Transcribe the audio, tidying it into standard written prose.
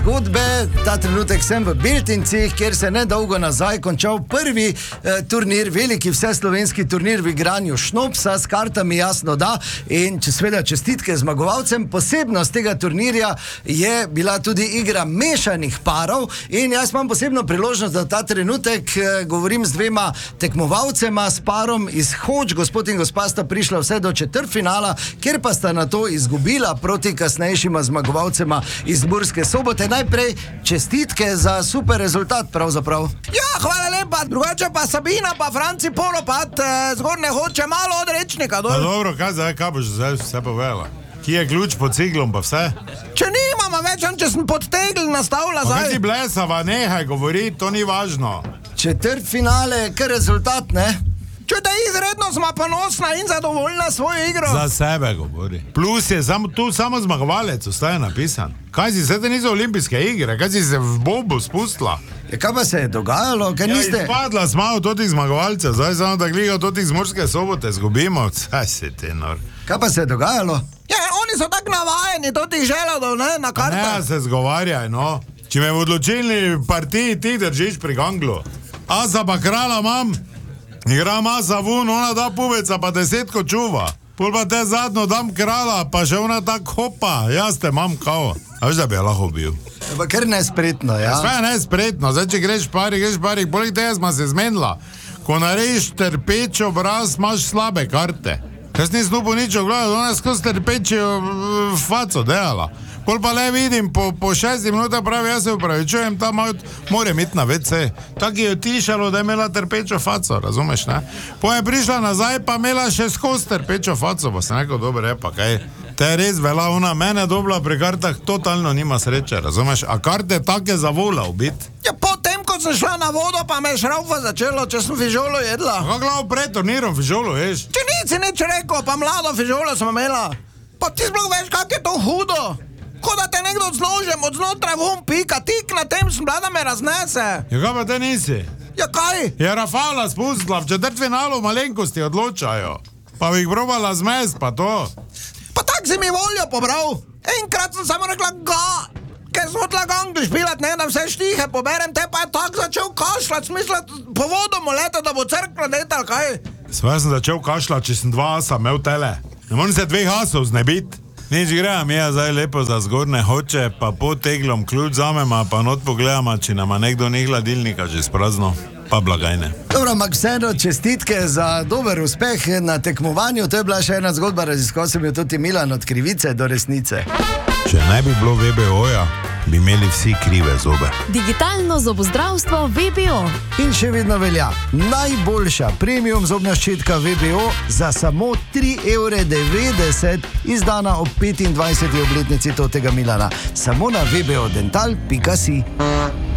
Zgodbe, ta trenutek sem v Beltincih, kjer se nedolgo nazaj končal prvi turnir, veliki vseslovenski turnir v igranju šnopsa, s kartami jasno da, in seveda čestitke zmagovalcem. Posebnost tega turnirja je bila tudi igra mešanih parov in jaz imam posebno priložnost, da ta trenutek govorim z dvema tekmovalcema, s parom iz Hoč. Gospod in gospa sta prišla vse do četrtfinala, kjer pa sta na to izgubila proti kasnejšima zmagovalcema iz Murske Sobote. Najprej čestitke za super rezultat pravzaprav. Ja, hvala lepa, drugače pa Sabina pa Franci Poropat zgornje Hoče malo od Rečnika dol. Pa dobro, kaj boš zdaj vse povedala? Kje je ključ pod ciglom pa vse? Če nimamo več, če sem pod tegl nastavila zdaj. Kaj ti blesava, nehaj govoriti, to ni važno. Četrtfinale, kar rezultat, ne? Če da izredno smo ponosna in zadovoljna svojo igro. Za sebe govori. Plus je tu samo zmagovalec, ostaje napisan. Kaj si, sedaj niso olimpijske igre, kaj si se v bobu spustila? Kaj pa se je dogajalo? Izpadla smo od totih zmagovalcev, zdaj samo da gliga od totih z Murske Sobote zgubimo. Saj si ti nor. Kaj pa se je dogajalo? Ja, oni so tak navajeni totih želadov, ne, na kartah. Ne, se zgovarjaj, no. Če me v odločilni partiji ti držiš pri ganglu. Asa pa krala imam. Igram asa vun, ona da pubeca, pa 10 čuva. Pol pa te zadnjo dam krala, pa še ona tak hopa. Jaz te imam kao. A veš, da bi je lahko bil. Pa kar nespretno, ja. Sve je nespretno. Zdaj, če greš pari, poleg tega smo se zmenila. Ko narediš trpeč obraz, imaš slabe karte. Jaz nisem upo nič ogledal, ona skozi trpečjo faco delala. Pol pa le vidim, po 6 minutah pravi, jaz se upravičujem, tam moram iti na WC. Tako je tišalo, da je imela trpečo faco, razumeš, ne? Po je prišla nazaj, pa imela še skozi trpečo faco, pa se neko dobro repa, kaj? Te je res vela, ona mene dobila pri kartah, totalno nima sreče, razumeš? A karte take zavolal biti. Ja, potem, ko sem šla na vodo, pa me je šraufa začelo, če sem fižolo jedla. Kako glavo pred turnirom fižolo ješ? Če nisi nič rekel, pa mlado fižolo sem imela. Pa ti sploh veš, kak je to hudo. Ko da te nekdo z nožem od znotraj vun pika, tik na tem sem bila, da me raznese. Ja, kaj pa te nisi? Ja, kaj? Je Rafala spustila, v četrtfinalu malenkosti odločajo. Pa bi jih probala zmest, pa to. Pa tak si mi voljo pobral. Enkrat sem samo rekla ga, ker smo tla gangli špilat, ne, da vse štihe poberem, te pa je tak začel kašljati, smislat po vodu mu leta, da bo crkla detal, kaj? Sve sem začel kašljati, če sem 2 asa imel tele. Ne moram se 2 asov znebit. Nič grem, je zdaj lepo za zgornje Hoče, pa pod teglom ključ zamema, pa not pogledama, či nama nekdo ni hladilnika že sprazno, pa blagajne. Dobro, ampak vseeno čestitke za dober uspeh na tekmovanju, to je bila še ena zgodba, raziskal sem jo tudi Milan, od krivice do resnice. Če ne bi bilo VBO-ja, bi imeli vsi krive zobe. Digitalno zobozdravstvo VBO. In še vedno velja najboljša premium zobna ščitka VBO za samo 3,90 €, izdana ob 25. obletnici totega Milana. Samo na vbodental.si.